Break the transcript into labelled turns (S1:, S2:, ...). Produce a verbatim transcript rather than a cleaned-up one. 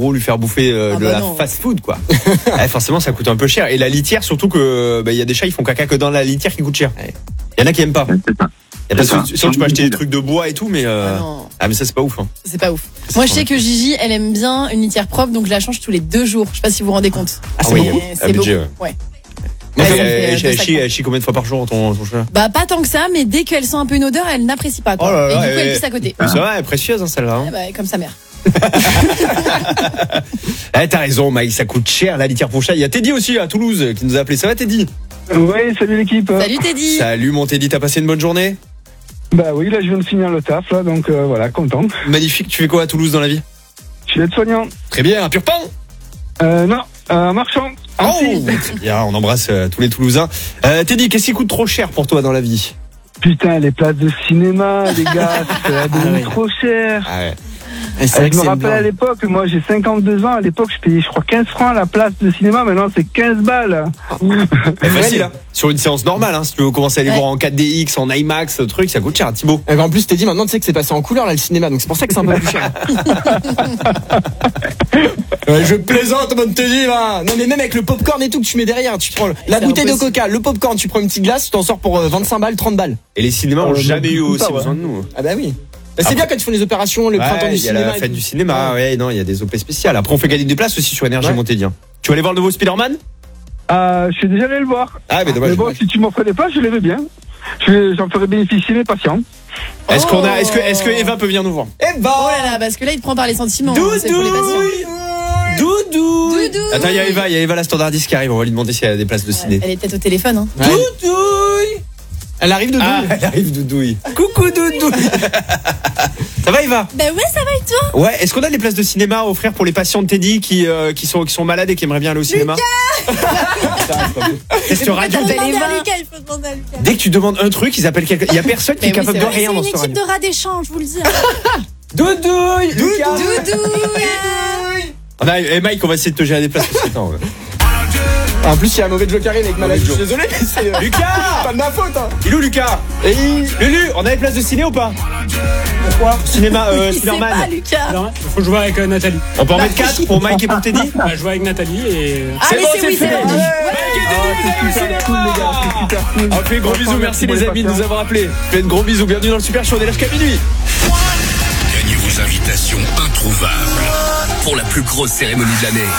S1: pour lui faire bouffer euh,
S2: Ah
S1: de
S2: bah
S1: la
S2: non.
S1: fast-food, quoi. Ouais, forcément, ça coûte un peu cher. Et la litière, surtout que bah, y a des chats, ils font caca que dans la litière qui coûte cher. Il y en a qui aiment pas.
S3: C'est ça.
S1: Y a pas
S3: C'est ça.
S1: de- sinon, tu peux acheter des trucs de bois et tout, mais euh...
S2: Ah non.
S1: ah mais ça c'est pas ouf. Hein.
S2: C'est pas ouf. Moi, je sais que Gigi, elle aime bien une litière propre, donc je la change tous les deux jours. Je sais pas si vous vous rendez compte.
S1: Ah, c'est
S2: Mais
S1: beaucoup.
S2: c'est
S1: Ah, budget,
S2: beaucoup. Ouais.
S1: Mais
S2: Ouais, ça me
S1: elle,
S2: fait,
S1: elle,
S2: euh,
S1: elle,
S2: deux
S1: elle
S2: sacs
S1: chie,
S2: par-
S1: elle chie combien de fois par jour ton, ton chat?
S2: Bah pas tant que ça, mais dès qu'elle sent un peu une odeur, elle n'apprécie pas. Quoi.
S1: Oh là là,
S2: et du coup, elle
S1: elle-
S2: pisse à côté.
S1: Mais c'est vrai, elle est précieuse hein, celle-là. Hein.
S2: Ah bah, comme sa mère.
S1: Eh, t'as raison, Mike, ça coûte cher la litière pour chat. Il y a Teddy aussi à Toulouse qui nous a appelé. Ça va, Teddy?
S4: Oui, salut l'équipe.
S2: Salut Teddy.
S1: Salut, mon Teddy, t'as passé une bonne journée?
S4: Bah oui, là je viens de finir le taf, là, donc euh, voilà, content.
S1: Magnifique. Tu fais quoi à Toulouse dans la vie?
S4: Je suis aide-soignant.
S1: Très bien, un pur pain.
S4: Euh, non, euh, marchand.
S1: Oh,
S4: Annecy.
S1: c'est bien, on embrasse euh, tous les Toulousains. Euh, Teddy, qu'est-ce qui coûte trop cher pour toi dans la vie?
S4: Putain, les places de cinéma, les gars, c'est devenu trop cher.
S1: Ah ouais.
S5: Et c'est
S4: Euh,
S5: vrai
S4: je
S5: que
S4: me
S5: c'est
S4: rappelle
S5: bien.
S4: à l'époque, moi j'ai cinquante-deux ans, à l'époque je payais je crois quinze francs la place de cinéma, maintenant c'est quinze balles.
S1: Eh, facile, hein. Sur une séance normale, hein. Si tu veux commencer à aller
S2: Ouais.
S1: voir en quatre D X, en IMAX, ce truc, ça coûte cher, Thibaut.
S5: Eh ben, en plus, t'es dit maintenant, tu sais que c'est passé en couleur là le cinéma, donc c'est pour ça que c'est un peu plus cher. Ouais, je plaisante, mon Teddy là. Non mais même avec le popcorn et tout que tu mets derrière, tu prends la
S2: C'est
S5: bouteille de
S2: impossible.
S5: Coca, le popcorn, tu prends une petite glace, tu t'en sors pour euh, vingt-cinq balles, trente balles.
S1: Et les cinémas ont
S4: Euh,
S1: jamais
S4: bah,
S1: eu
S4: tout
S1: aussi
S4: ça, ouais.
S1: besoin de nous.
S5: Ah bah oui. Bah, c'est
S1: Après-
S5: bien quand ils font les opérations, le
S1: Ouais,
S5: printemps du
S1: il y a
S5: cinéma.
S1: la
S5: et
S1: fête
S5: tout.
S1: du cinéma, ouais, non, il y a des O P spéciales. Après, on fait gagner des places aussi sur Énergie
S5: Ouais.
S1: Montédien. Tu vas aller voir le nouveau Spider-Man?
S4: Euh, je suis déjà allé le voir.
S1: Ah, mais dommage.
S4: Mais bon, si tu m'offres des places, je les veux bien. Je vais- J'en ferai bénéficier mes patients.
S1: Est-ce qu'on a, est-ce que,
S2: Oh.
S1: est-ce que Eva peut venir nous voir?
S5: Eh ben,
S2: Oh là là, parce que là, il te prend par les sentiments. hein, c'est pour les patients.
S5: Doudou,
S2: Doudou.
S1: Attends, il y a Eva, il y a Eva la standardiste qui arrive. On va lui demander si elle a des places de ciné.
S2: Elle est peut-être au téléphone. Hein.
S5: Ouais. Doudouille. Elle arrive de
S1: Ah, elle arrive, Doudouille. Coucou, Doudouille. Ça va, Eva?
S2: Bah ouais, ça va et toi?
S1: Ouais, est-ce qu'on a des places de cinéma à offrir pour les patients de Teddy qui, euh, qui sont, qui sont malades et qui aimeraient bien aller au cinéma? Test radio.
S2: T'appelles
S6: demander
S2: Eva.
S6: à Lucas, il faut demander à Lucas.
S1: Dès que tu demandes un truc, ils appellent quelqu'un. Il y a personne qui
S2: Mais
S1: est
S2: oui,
S1: capable
S2: c'est
S1: de
S2: vrai.
S1: rien
S6: C'est
S1: dans
S6: une
S1: ce
S6: équipe
S1: radio.
S6: de rats d'échange, je vous le dis.
S5: Doudouille, Lucas.
S2: Doudou.
S1: On a, eh Mike, on va essayer de te gérer des places. parce que, attends, ouais.
S5: En plus, il y a un mauvais Joe Carré avec maladie. Je suis désolé, mais c'est euh,
S1: Lucas!
S5: pas de ma faute. Hein.
S1: Il est où, Lucas?
S5: Et il-
S1: Lulu, on a des places de ciné ou pas? Pourquoi? Cinéma, euh,
S2: Il sait pas,
S1: Spider-Man.
S2: Lucas.
S7: Alors, il faut jouer avec euh, Nathalie.
S1: On peut en mettre quatre pour Mike et pour Teddy?
S7: On va jouer avec Nathalie et.
S2: Ah, mais c'est oui, c'est vrai.
S4: Ah, c'est super cool, les gars, c'est super cool.
S1: On fait gros bisous, merci les amis de nous avoir appelés. Faites gros bisous, bienvenue dans le Super Show, on est là jusqu'à minuit.
S8: Gagnez vos invitations introuvables pour la plus grosse cérémonie de l'année.